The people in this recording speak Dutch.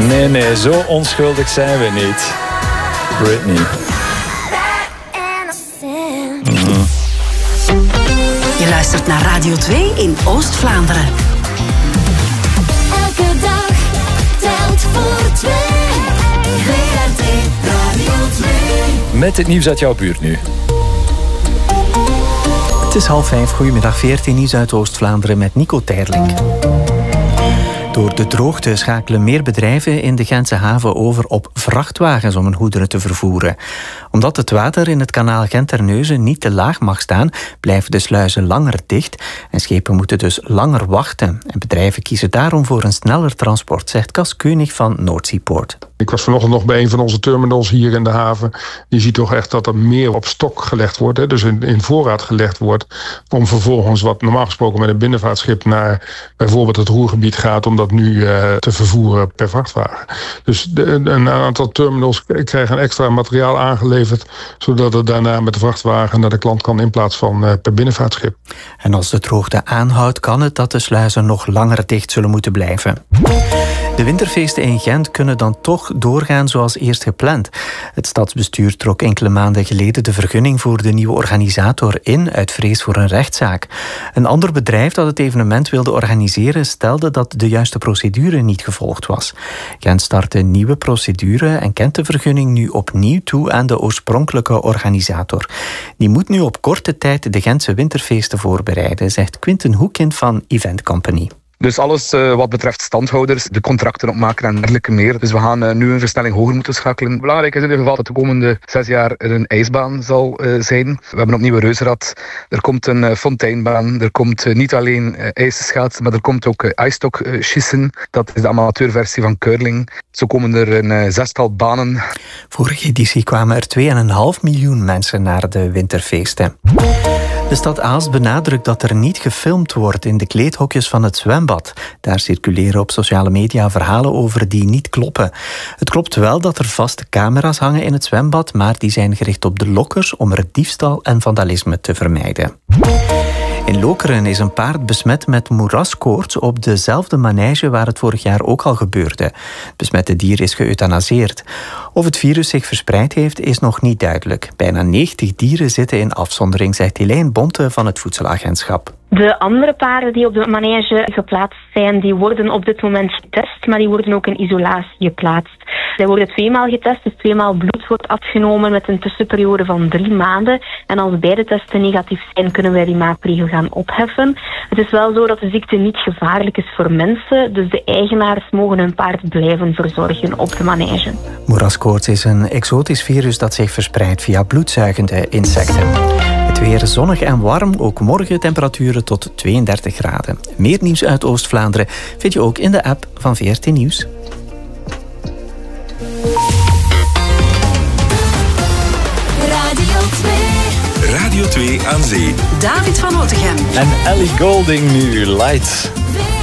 Nee, zo onschuldig zijn we niet. Britney. Je luistert naar Radio 2 in Oost-Vlaanderen. Elke dag telt voor 2. VRT Radio 2. Met het nieuws uit jouw buurt nu. Het is 4:30. Goedemiddag, 14 nieuws uit Oost-Vlaanderen met Nico Teirlink. Door de droogte schakelen meer bedrijven in de Gentse haven over op vrachtwagens om hun goederen te vervoeren. Omdat het water in het kanaal Gent-Terneuzen niet te laag mag staan, blijven de sluizen langer dicht en schepen moeten dus langer wachten. En bedrijven kiezen daarom voor een sneller transport, zegt Cas Keunig van Noordseapoort. Ik was vanochtend nog bij een van onze terminals hier in de haven. Je ziet toch echt dat er meer op stok gelegd wordt. Hè? Dus in voorraad gelegd wordt. Om vervolgens wat normaal gesproken met een binnenvaartschip naar bijvoorbeeld het Roergebied gaat. Om dat nu te vervoeren per vrachtwagen. Dus een aantal terminals krijgen extra materiaal aangeleverd. Zodat het daarna met de vrachtwagen naar de klant kan in plaats van per binnenvaartschip. En als de droogte aanhoudt, kan het dat de sluizen nog langer dicht zullen moeten blijven. De winterfeesten in Gent kunnen dan toch doorgaan zoals eerst gepland. Het stadsbestuur trok enkele maanden geleden de vergunning voor de nieuwe organisator in uit vrees voor een rechtszaak. Een ander bedrijf dat het evenement wilde organiseren stelde dat de juiste procedure niet gevolgd was. Gent start een nieuwe procedure en kent de vergunning nu opnieuw toe aan de oorspronkelijke organisator. Die moet nu op korte tijd de Gentse winterfeesten voorbereiden, zegt Quinten Hoekind van Event Company. Dus alles wat betreft standhouders, de contracten opmaken en dergelijke meer. Dus we gaan nu een versnelling hoger moeten schakelen. Belangrijk is in ieder geval dat de komende 6 jaar er een ijsbaan zal zijn. We hebben opnieuw een reuzenrad. Er komt een fonteinbaan. Er komt niet alleen ijsschaatsen, maar er komt ook ijsstokschissen. Dat is de amateurversie van curling. Zo komen er een 6-tal banen. Vorige editie kwamen er 2,5 miljoen mensen naar de winterfeesten. De stad Aalst benadrukt dat er niet gefilmd wordt in de kleedhokjes van het zwembad. Daar circuleren op sociale media verhalen over die niet kloppen. Het klopt wel dat er vaste camera's hangen in het zwembad, maar die zijn gericht op de lokkers om er diefstal en vandalisme te vermijden. In Lokeren is een paard besmet met moeraskoorts op dezelfde manege waar het vorig jaar ook al gebeurde. Het besmette dier is geëuthanaseerd. Of het virus zich verspreid heeft, is nog niet duidelijk. Bijna 90 dieren zitten in afzondering, zegt Helene Bonte van het Voedselagentschap. De andere paarden die op de manege geplaatst zijn, die worden op dit moment getest, maar die worden ook in isolatie geplaatst. Zij worden 2 maal getest, dus 2 maal bloed wordt afgenomen met een tussenperiode van 3 maanden. En als beide testen negatief zijn, kunnen wij die maatregel gaan opheffen. Het is wel zo dat de ziekte niet gevaarlijk is voor mensen, dus de eigenaars mogen hun paard blijven verzorgen op de manege. Moeraskoorts is een exotisch virus dat zich verspreidt via bloedzuigende insecten. Het weer zonnig en warm, ook morgen temperaturen tot 32 graden. Meer nieuws uit Oost-Vlaanderen vind je ook in de app van VRT Nieuws. Radio 2 aan Zee. David van Otegem. En Ellie Goulding nu, Light.